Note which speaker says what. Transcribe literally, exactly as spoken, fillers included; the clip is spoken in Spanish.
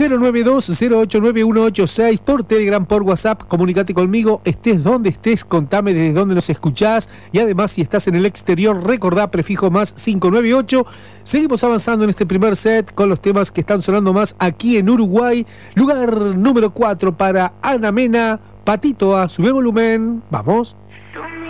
Speaker 1: cero nueve dos, cero ocho nueve uno ocho seis, por Telegram, por WhatsApp, comunicate conmigo, estés donde estés, contame desde dónde nos escuchás, y además si estás en el exterior, recordá prefijo más cinco nueve ocho. Seguimos avanzando en este primer set con los temas que están sonando más aquí en Uruguay. Lugar número cuatro para Ana Mena, Patito A, sube el volumen, vamos.